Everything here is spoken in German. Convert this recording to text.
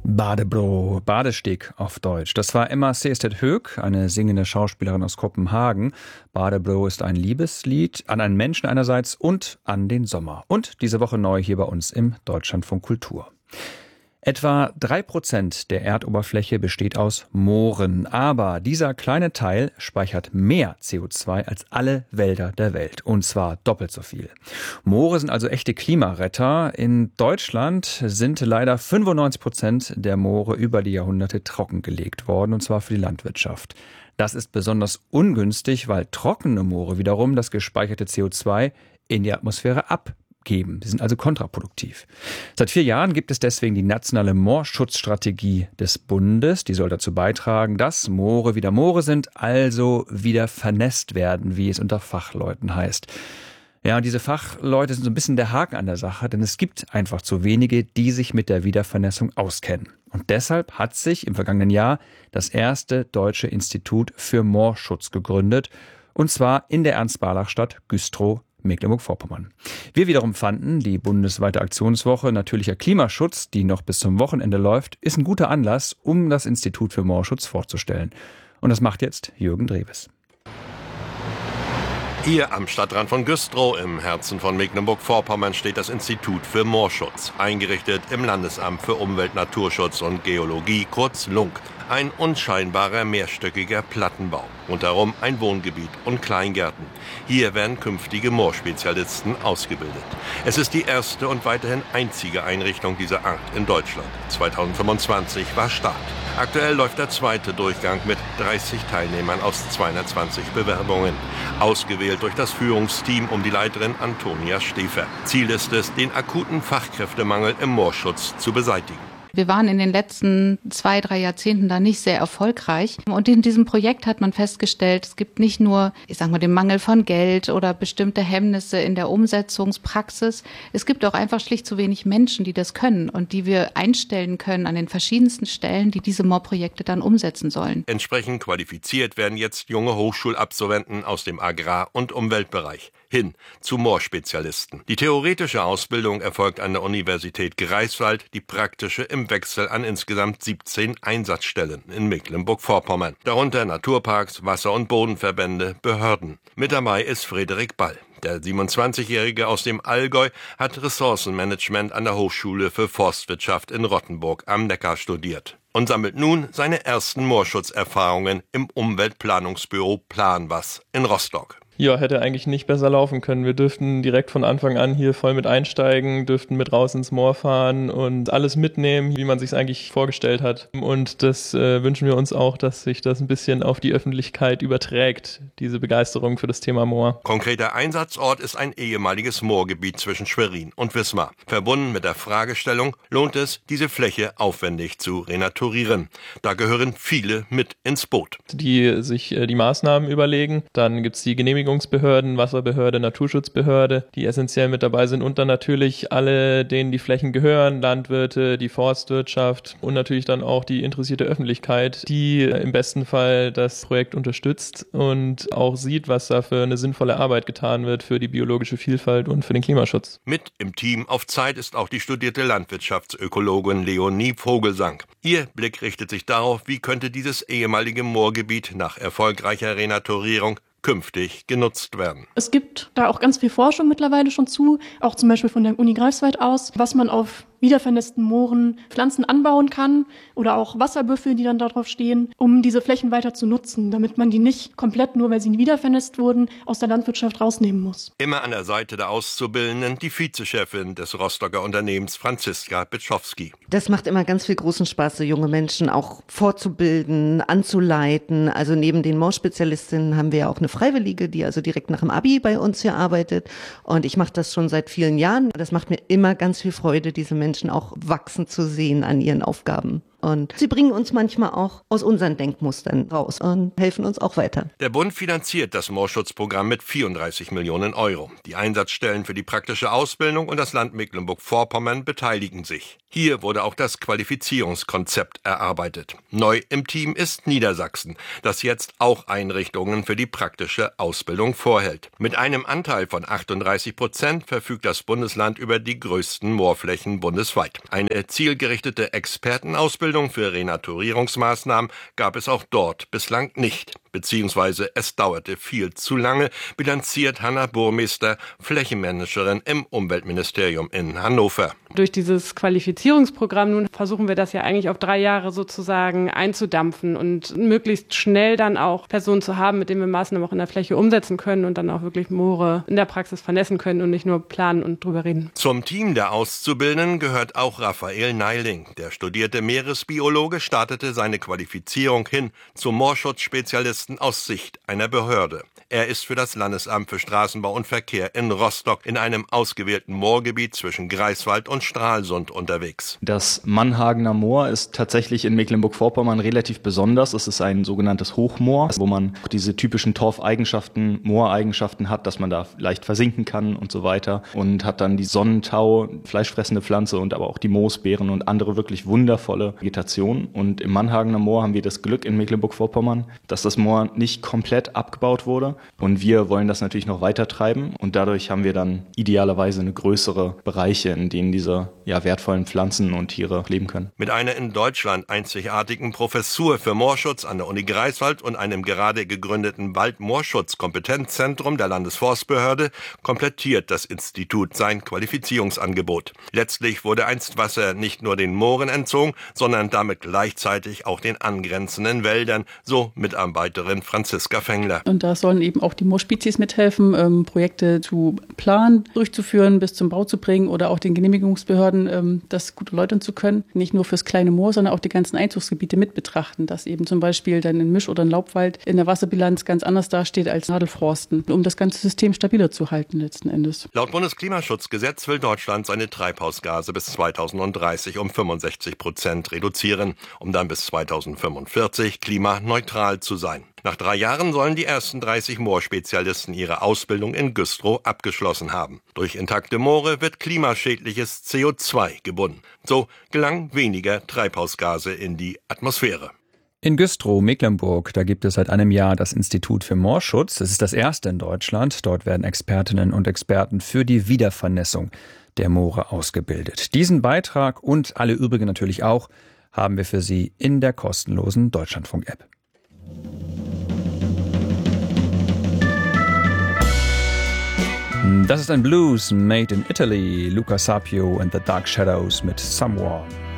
Badebro, Badesteg auf Deutsch. Das war Emma Seestedt-Höök, eine singende Schauspielerin aus Kopenhagen. Badebro ist ein Liebeslied an einen Menschen einerseits und an den Sommer. Und diese Woche neu hier bei uns im Deutschlandfunk Kultur. Etwa 3% der Erdoberfläche besteht aus Mooren. Aber dieser kleine Teil speichert mehr CO2 als alle Wälder der Welt. Und zwar doppelt so viel. Moore sind also echte Klimaretter. In Deutschland sind leider 95% der Moore über die Jahrhunderte trockengelegt worden. Und zwar für die Landwirtschaft. Das ist besonders ungünstig, weil trockene Moore wiederum das gespeicherte CO2 in die Atmosphäre abgeben. Sie sind also kontraproduktiv. Seit 4 Jahren gibt es deswegen die nationale Moorschutzstrategie des Bundes. Die soll dazu beitragen, dass Moore wieder Moore sind, also wieder vernässt werden, wie es unter Fachleuten heißt. Ja, und diese Fachleute sind so ein bisschen der Haken an der Sache, denn es gibt einfach zu wenige, die sich mit der Wiedervernässung auskennen. Und deshalb hat sich im vergangenen Jahr das erste deutsche Institut für Moorschutz gegründet, und zwar in der Ernst-Barlach-Stadt Güstrow, Mecklenburg-Vorpommern. Wir wiederum fanden, die bundesweite Aktionswoche Natürlicher Klimaschutz, die noch bis zum Wochenende läuft, ist ein guter Anlass, um das Institut für Moorschutz vorzustellen. Und das macht jetzt Jürgen Drewes. Hier am Stadtrand von Güstrow im Herzen von Mecklenburg-Vorpommern steht das Institut für Moorschutz, eingerichtet im Landesamt für Umwelt, Naturschutz und Geologie, kurz LUNK. Ein unscheinbarer mehrstöckiger Plattenbau, rundherum ein Wohngebiet und Kleingärten. Hier werden künftige Moorspezialisten ausgebildet. Es ist die erste und weiterhin einzige Einrichtung dieser Art in Deutschland. 2025 war Start. Aktuell läuft der zweite Durchgang mit 30 Teilnehmern aus 220 Bewerbungen. Ausgewählt durch das Führungsteam um die Leiterin Antonia Stefer. Ziel ist es, den akuten Fachkräftemangel im Moorschutz zu beseitigen. Wir waren in den letzten 2-3 Jahrzehnten da nicht sehr erfolgreich. Und in diesem Projekt hat man festgestellt, es gibt nicht nur, den Mangel von Geld oder bestimmte Hemmnisse in der Umsetzungspraxis. Es gibt auch einfach schlicht zu wenig Menschen, die das können und die wir einstellen können an den verschiedensten Stellen, die diese Moorprojekte dann umsetzen sollen. Entsprechend qualifiziert werden jetzt junge Hochschulabsolventen aus dem Agrar- und Umweltbereich hin zu Moorspezialisten. Die theoretische Ausbildung erfolgt an der Universität Greifswald, die praktische im Wechsel an insgesamt 17 Einsatzstellen in Mecklenburg-Vorpommern. Darunter Naturparks, Wasser- und Bodenverbände, Behörden. Mit dabei ist Frederik Ball. Der 27-Jährige aus dem Allgäu hat Ressourcenmanagement an der Hochschule für Forstwirtschaft in Rottenburg am Neckar studiert und sammelt nun seine ersten Moorschutzerfahrungen im Umweltplanungsbüro Planwas in Rostock. Ja, hätte eigentlich nicht besser laufen können. Wir dürften direkt von Anfang an hier voll mit einsteigen, dürften mit raus ins Moor fahren und alles mitnehmen, wie man sich es eigentlich vorgestellt hat. Und das wünschen wir uns auch, dass sich das ein bisschen auf die Öffentlichkeit überträgt, diese Begeisterung für das Thema Moor. Konkreter Einsatzort ist ein ehemaliges Moorgebiet zwischen Schwerin und Wismar. Verbunden mit der Fragestellung, lohnt es, diese Fläche aufwendig zu renaturieren. Da gehören viele mit ins Boot. Die sich die Maßnahmen überlegen, dann gibt's die Genehmigungsbehörden, Wasserbehörde, Naturschutzbehörde, die essentiell mit dabei sind und dann natürlich alle, denen die Flächen gehören, Landwirte, die Forstwirtschaft und natürlich dann auch die interessierte Öffentlichkeit, die im besten Fall das Projekt unterstützt und auch sieht, was da für eine sinnvolle Arbeit getan wird für die biologische Vielfalt und für den Klimaschutz. Mit im Team auf Zeit ist auch die studierte Landwirtschaftsökologin Leonie Vogelsang. Ihr Blick richtet sich darauf, wie könnte dieses ehemalige Moorgebiet nach erfolgreicher Renaturierung künftig genutzt werden. Es gibt da auch ganz viel Forschung mittlerweile schon zu, auch zum Beispiel von der Uni Greifswald aus, was man auf wiedervernässten Mooren Pflanzen anbauen kann oder auch Wasserbüffel, die dann darauf stehen, um diese Flächen weiter zu nutzen, damit man die nicht komplett, nur weil sie wiedervernässt wurden, aus der Landwirtschaft rausnehmen muss. Immer an der Seite der Auszubildenden die Vizechefin des Rostocker Unternehmens Franziska Bitschowski. Das macht immer ganz viel großen Spaß, so junge Menschen auch vorzubilden, anzuleiten. Also neben den Moorspezialistinnen haben wir ja auch eine Freiwillige, die also direkt nach dem Abi bei uns hier arbeitet. Und ich mache das schon seit vielen Jahren. Das macht mir immer ganz viel Freude, diese Menschen auch wachsen zu sehen an ihren Aufgaben. Und sie bringen uns manchmal auch aus unseren Denkmustern raus und helfen uns auch weiter. Der Bund finanziert das Moorschutzprogramm mit 34 Millionen Euro. Die Einsatzstellen für die praktische Ausbildung und das Land Mecklenburg-Vorpommern beteiligen sich. Hier wurde auch das Qualifizierungskonzept erarbeitet. Neu im Team ist Niedersachsen, das jetzt auch Einrichtungen für die praktische Ausbildung vorhält. Mit einem Anteil von 38% verfügt das Bundesland über die größten Moorflächen bundesweit. Eine zielgerichtete Expertenausbildung für Renaturierungsmaßnahmen gab es auch dort bislang nicht. Beziehungsweise es dauerte viel zu lange, bilanziert Hanna Burmeister, Flächenmanagerin im Umweltministerium in Hannover. Durch dieses Qualifizierungsprogramm nun versuchen wir das ja eigentlich auf 3 Jahre sozusagen einzudampfen und möglichst schnell dann auch Personen zu haben, mit denen wir Maßnahmen auch in der Fläche umsetzen können und dann auch wirklich Moore in der Praxis vernässen können und nicht nur planen und drüber reden. Zum Team der Auszubildenden gehört auch Raphael Neiling. Der studierte Meeresbiologe startete seine Qualifizierung hin zum Moorschutzspezialisten aus Sicht einer Behörde. Er ist für das Landesamt für Straßenbau und Verkehr in Rostock in einem ausgewählten Moorgebiet zwischen Greifswald und Stralsund unterwegs. Das Mannhagener Moor ist tatsächlich in Mecklenburg-Vorpommern relativ besonders. Es ist ein sogenanntes Hochmoor, wo man diese typischen Torfeigenschaften, Mooreigenschaften hat, dass man da leicht versinken kann und so weiter, und hat dann die Sonnentau, fleischfressende Pflanze und aber auch die Moosbeeren und andere wirklich wundervolle Vegetation. Und im Mannhagener Moor haben wir das Glück in Mecklenburg-Vorpommern, dass das Moor nicht komplett abgebaut wurde, und wir wollen das natürlich noch weiter treiben, und dadurch haben wir dann idealerweise eine größere Bereiche, in denen diese wertvollen Pflanzen und Tiere leben können. Mit einer in Deutschland einzigartigen Professur für Moorschutz an der Uni Greifswald und einem gerade gegründeten Waldmoorschutz-Kompetenzzentrum der Landesforstbehörde komplettiert das Institut sein Qualifizierungsangebot. Letztlich wurde einst Wasser nicht nur den Mooren entzogen, sondern damit gleichzeitig auch den angrenzenden Wäldern, so Mitarbeiterin Franziska Fengler. Und da sollen eben auch die Moorspezies mithelfen, Projekte zu planen, durchzuführen, bis zum Bau zu bringen oder auch den Genehmigungsbehörden das gut erläutern zu können. Nicht nur fürs kleine Moor, sondern auch die ganzen Einzugsgebiete mit betrachten, dass eben zum Beispiel dann ein Misch- oder ein Laubwald in der Wasserbilanz ganz anders dasteht als Nadelforsten, um das ganze System stabiler zu halten letzten Endes. Laut Bundesklimaschutzgesetz will Deutschland seine Treibhausgase bis 2030 um 65% reduzieren, um dann bis 2045 klimaneutral zu sein. Nach 3 Jahren sollen die ersten 30 Moorspezialisten ihre Ausbildung in Güstrow abgeschlossen haben. Durch intakte Moore wird klimaschädliches CO2 gebunden. So gelangen weniger Treibhausgase in die Atmosphäre. In Güstrow, Mecklenburg, da gibt es seit einem Jahr das Institut für Moorschutz. Es ist das erste in Deutschland. Dort werden Expertinnen und Experten für die Wiedervernässung der Moore ausgebildet. Diesen Beitrag und alle übrigen natürlich auch haben wir für Sie in der kostenlosen Deutschlandfunk-App. Das ist ein Blues made in Italy. Luca Sapio and the Dark Shadows mit Someone.